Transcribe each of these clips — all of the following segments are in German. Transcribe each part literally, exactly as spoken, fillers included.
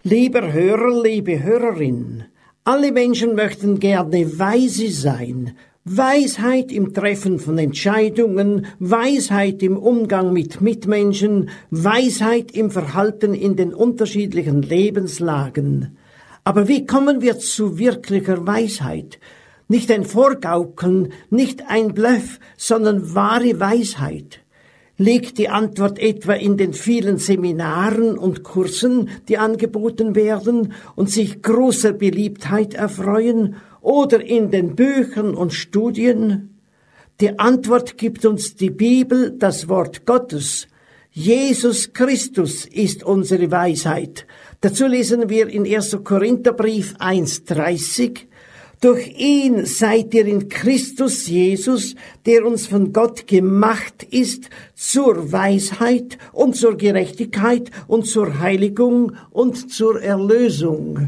Lieber Hörer, liebe Hörerin, alle Menschen möchten gerne weise sein. Weisheit im Treffen von Entscheidungen, Weisheit im Umgang mit Mitmenschen, Weisheit im Verhalten in den unterschiedlichen Lebenslagen. Aber wie kommen wir zu wirklicher Weisheit? Nicht ein Vorgaukeln, nicht ein Bluff, sondern wahre Weisheit. Liegt die Antwort etwa in den vielen Seminaren und Kursen, die angeboten werden und sich großer Beliebtheit erfreuen, oder in den Büchern und Studien? Die Antwort gibt uns die Bibel, das Wort Gottes. Jesus Christus ist unsere Weisheit. Dazu lesen wir in erster Korintherbrief eins dreißig. Durch ihn seid ihr in Christus Jesus, der uns von Gott gemacht ist, zur Weisheit und zur Gerechtigkeit und zur Heiligung und zur Erlösung.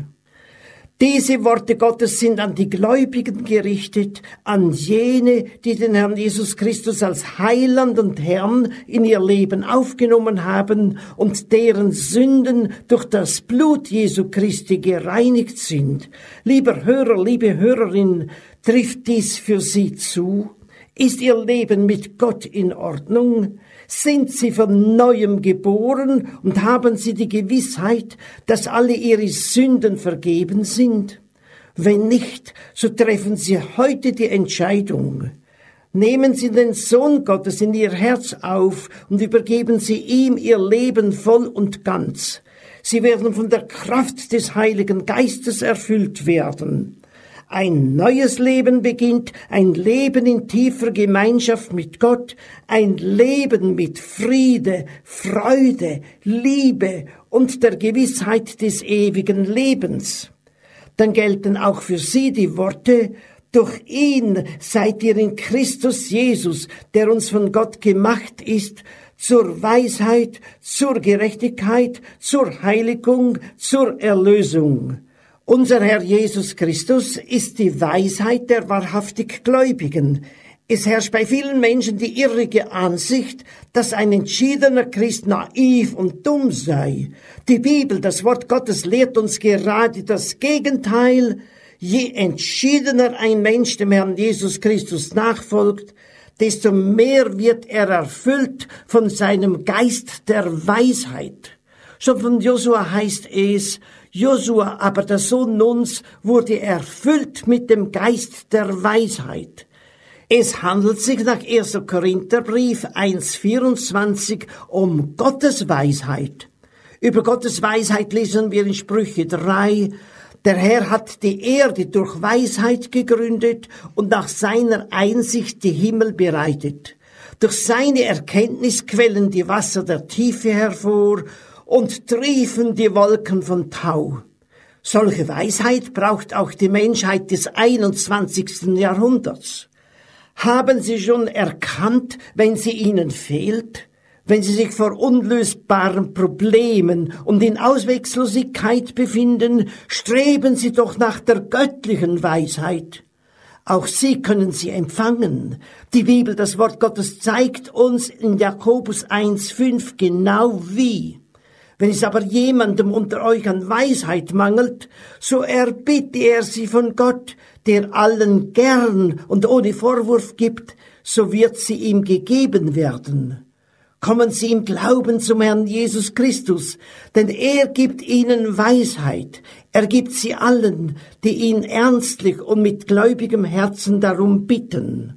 Diese Worte Gottes sind an die Gläubigen gerichtet, an jene, die den Herrn Jesus Christus als Heiland und Herrn in ihr Leben aufgenommen haben und deren Sünden durch das Blut Jesu Christi gereinigt sind. Lieber Hörer, liebe Hörerin, trifft dies für Sie zu? Ist Ihr Leben mit Gott in Ordnung? Sind Sie von Neuem geboren und haben Sie die Gewissheit, dass alle Ihre Sünden vergeben sind? Wenn nicht, so treffen Sie heute die Entscheidung. Nehmen Sie den Sohn Gottes in Ihr Herz auf und übergeben Sie ihm Ihr Leben voll und ganz. Sie werden von der Kraft des Heiligen Geistes erfüllt werden. Ein neues Leben beginnt, ein Leben in tiefer Gemeinschaft mit Gott, ein Leben mit Friede, Freude, Liebe und der Gewissheit des ewigen Lebens. Dann gelten auch für Sie die Worte: Durch ihn seid ihr in Christus Jesus, der uns von Gott gemacht ist, zur Weisheit, zur Gerechtigkeit, zur Heiligung, zur Erlösung. Unser Herr Jesus Christus ist die Weisheit der wahrhaftig Gläubigen. Es herrscht bei vielen Menschen die irrige Ansicht, dass ein entschiedener Christ naiv und dumm sei. Die Bibel, das Wort Gottes, lehrt uns gerade das Gegenteil. Je entschiedener ein Mensch dem Herrn Jesus Christus nachfolgt, desto mehr wird er erfüllt von seinem Geist der Weisheit. Schon von Josua heißt es: Josua, aber der Sohn Nuns, wurde erfüllt mit dem Geist der Weisheit. Es handelt sich nach erster Korintherbrief eins vierundzwanzig um Gottes Weisheit. Über Gottes Weisheit lesen wir in Sprüche drei. Der Herr hat die Erde durch Weisheit gegründet und nach seiner Einsicht die Himmel bereitet. Durch seine Erkenntnis quellen die Wasser der Tiefe hervor und triefen die Wolken von Tau. Solche Weisheit braucht auch die Menschheit des einundzwanzigsten Jahrhunderts. Haben Sie schon erkannt, wenn sie Ihnen fehlt? Wenn Sie sich vor unlösbaren Problemen und in Ausweglosigkeit befinden, streben Sie doch nach der göttlichen Weisheit. Auch Sie können sie empfangen. Die Bibel, das Wort Gottes, zeigt uns in Jakobus eins fünf genau wie. Wenn es aber jemandem unter euch an Weisheit mangelt, so erbitte er sie von Gott, der allen gern und ohne Vorwurf gibt, so wird sie ihm gegeben werden. Kommen Sie im Glauben zum Herrn Jesus Christus, denn er gibt ihnen Weisheit. Er gibt sie allen, die ihn ernstlich und mit gläubigem Herzen darum bitten.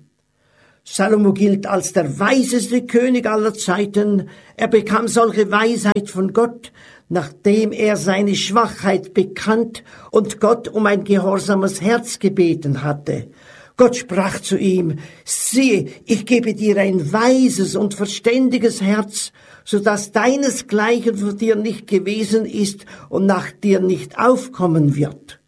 Salomo gilt als der weiseste König aller Zeiten. Er bekam solche Weisheit von Gott, nachdem er seine Schwachheit bekannt und Gott um ein gehorsames Herz gebeten hatte. Gott sprach zu ihm: Siehe, ich gebe dir ein weises und verständiges Herz, so dass deinesgleichen vor dir nicht gewesen ist und nach dir nicht aufkommen wird.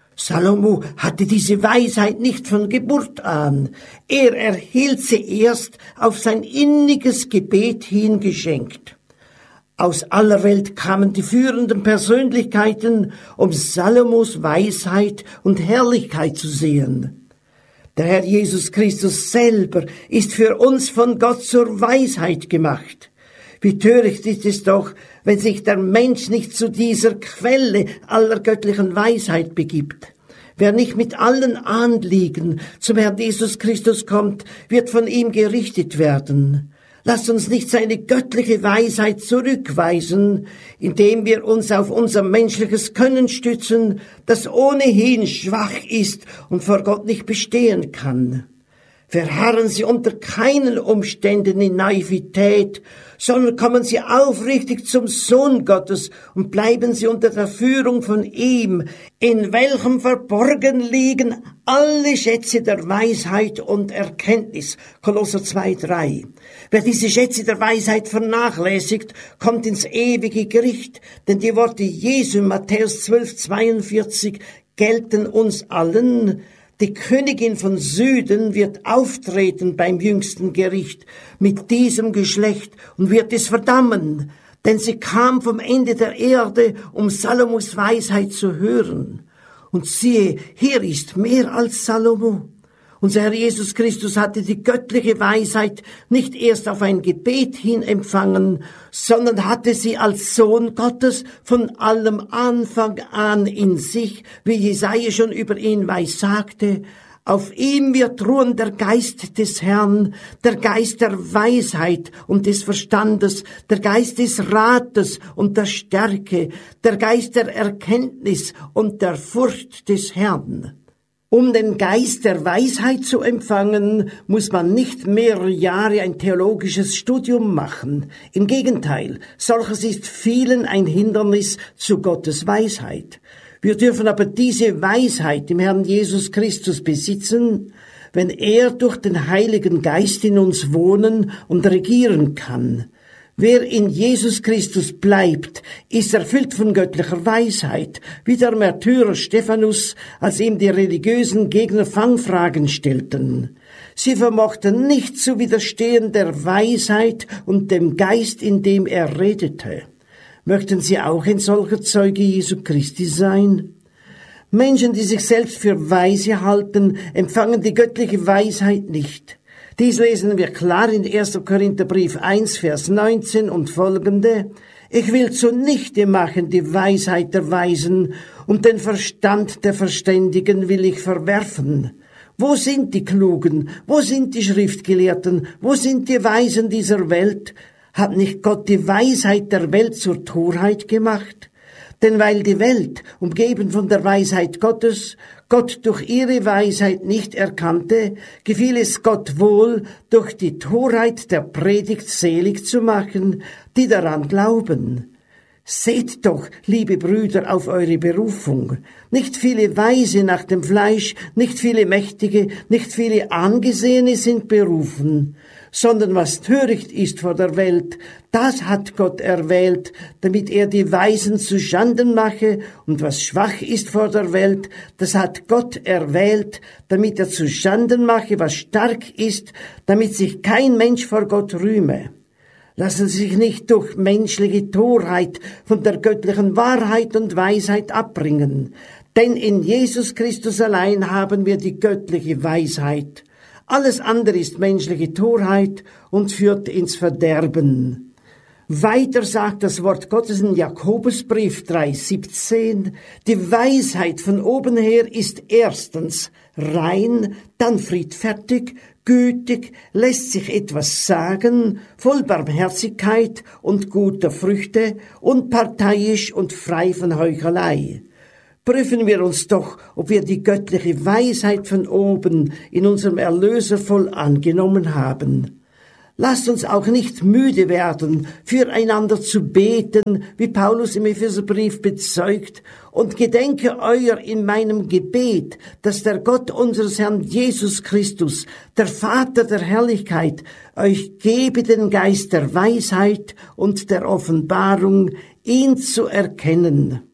Salomo hatte diese Weisheit nicht von Geburt an. Er erhielt sie erst auf sein inniges Gebet hin geschenkt. Aus aller Welt kamen die führenden Persönlichkeiten, um Salomos Weisheit und Herrlichkeit zu sehen. Der Herr Jesus Christus selber ist für uns von Gott zur Weisheit gemacht. Wie töricht ist es doch, wenn sich der Mensch nicht zu dieser Quelle aller göttlichen Weisheit begibt. Wer nicht mit allen Anliegen zum Herrn Jesus Christus kommt, wird von ihm gerichtet werden. Lasst uns nicht seine göttliche Weisheit zurückweisen, indem wir uns auf unser menschliches Können stützen, das ohnehin schwach ist und vor Gott nicht bestehen kann. Verharren Sie unter keinen Umständen in Naivität, sondern kommen Sie aufrichtig zum Sohn Gottes und bleiben Sie unter der Führung von ihm, in welchem verborgen liegen alle Schätze der Weisheit und Erkenntnis. Kolosser zwei, drei. Wer diese Schätze der Weisheit vernachlässigt, kommt ins ewige Gericht, denn die Worte Jesu, Matthäus zwölf, zweiundvierzig, gelten uns allen. Die Königin von Süden wird auftreten beim jüngsten Gericht mit diesem Geschlecht und wird es verdammen, denn sie kam vom Ende der Erde, um Salomos Weisheit zu hören. Und siehe, hier ist mehr als Salomo. Unser Herr Jesus Christus hatte die göttliche Weisheit nicht erst auf ein Gebet hin empfangen, sondern hatte sie als Sohn Gottes von allem Anfang an in sich, wie Jesaja schon über ihn weissagte. Auf ihm wird ruhen der Geist des Herrn, der Geist der Weisheit und des Verstandes, der Geist des Rates und der Stärke, der Geist der Erkenntnis und der Furcht des Herrn. Um den Geist der Weisheit zu empfangen, muss man nicht mehrere Jahre ein theologisches Studium machen. Im Gegenteil, solches ist vielen ein Hindernis zu Gottes Weisheit. Wir dürfen aber diese Weisheit im Herrn Jesus Christus besitzen, wenn er durch den Heiligen Geist in uns wohnen und regieren kann. Wer in Jesus Christus bleibt, ist erfüllt von göttlicher Weisheit, wie der Märtyrer Stephanus, als ihm die religiösen Gegner Fangfragen stellten. Sie vermochten nicht zu widerstehen der Weisheit und dem Geist, in dem er redete. Möchten Sie auch ein solcher Zeuge Jesu Christi sein? Menschen, die sich selbst für weise halten, empfangen die göttliche Weisheit nicht. Dies lesen wir klar in erster Korintherbrief eins, Vers neunzehn und folgende. Ich will zunichte machen die Weisheit der Weisen und den Verstand der Verständigen will ich verwerfen. Wo sind die Klugen? Wo sind die Schriftgelehrten? Wo sind die Weisen dieser Welt? Hat nicht Gott die Weisheit der Welt zur Torheit gemacht? Denn weil die Welt, umgeben von der Weisheit Gottes, Gott durch ihre Weisheit nicht erkannte, gefiel es Gott wohl, durch die Torheit der Predigt selig zu machen, die daran glauben. Seht doch, liebe Brüder, auf eure Berufung. Nicht viele Weise nach dem Fleisch, nicht viele Mächtige, nicht viele Angesehene sind berufen, sondern was töricht ist vor der Welt, das hat Gott erwählt, damit er die Weisen zuschanden mache, und was schwach ist vor der Welt, das hat Gott erwählt, damit er zuschanden mache, was stark ist, damit sich kein Mensch vor Gott rühme. Lassen Sie sich nicht durch menschliche Torheit von der göttlichen Wahrheit und Weisheit abbringen, denn in Jesus Christus allein haben wir die göttliche Weisheit. Alles andere ist menschliche Torheit und führt ins Verderben. Weiter sagt das Wort Gottes in Jakobusbrief drei, siebzehn, die Weisheit von oben her ist erstens rein, dann friedfertig, gütig, lässt sich etwas sagen, voll Barmherzigkeit und guter Früchte, unparteiisch und frei von Heuchelei. Prüfen wir uns doch, ob wir die göttliche Weisheit von oben in unserem Erlöser voll angenommen haben. Lasst uns auch nicht müde werden, füreinander zu beten, wie Paulus im Epheserbrief bezeugt, und gedenke euer in meinem Gebet, dass der Gott unseres Herrn Jesus Christus, der Vater der Herrlichkeit, euch gebe den Geist der Weisheit und der Offenbarung, ihn zu erkennen.